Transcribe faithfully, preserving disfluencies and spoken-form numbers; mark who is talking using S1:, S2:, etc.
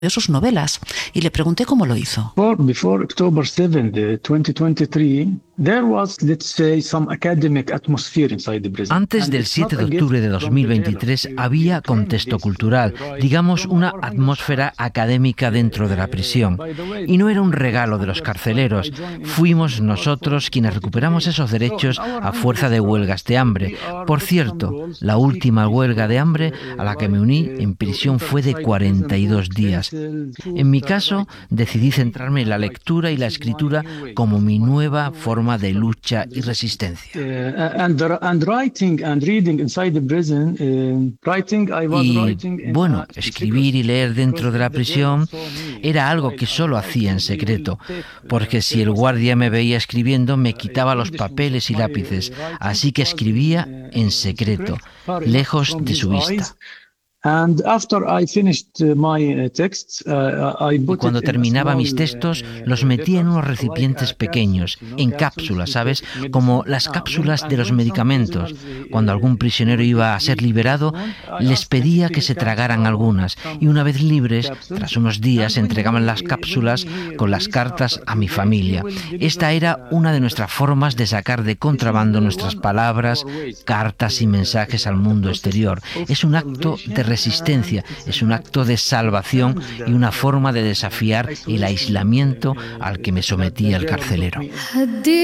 S1: de sus novelas y le pregunté cómo lo hizo.
S2: Before October seventh, twenty twenty-three, there was, let's say, some academic atmosphere inside the prison.
S3: Antes del siete de octubre de dos mil veintitrés había contexto cultural, digamos una atmósfera académica dentro de la prisión. Y no era un regalo de los carceleros. Fuimos nosotros quienes recuperamos esos derechos a fuerza de huelgas de hambre. Por cierto, la última huelga de hambre a la que me uní en prisión fue de cuarenta y dos días. En mi caso, decidí centrarme en la lectura y la escritura como mi nueva forma de lucha y resistencia. Y bueno, escribir y leer dentro de la prisión era algo que solo hacía en secreto, porque si el guardia me veía escribiendo me quitaba los papeles y lápices, así que escribía en secreto, lejos de su vista.
S2: And after I finished my texts, uh, I
S3: Y cuando terminaba mis textos, los metía en unos recipientes pequeños, en cápsulas, ¿sabes? Como las cápsulas de los medicamentos. Cuando algún prisionero iba a ser liberado, les pedía que se tragaran algunas. Y una vez libres, tras unos días, entregaban las cápsulas con las cartas a mi familia. Esta era una de nuestras formas de sacar de contrabando nuestras palabras, cartas y mensajes al mundo exterior. Es un acto de resistencia, es un acto de salvación y una forma de desafiar el aislamiento al que me sometía el carcelero.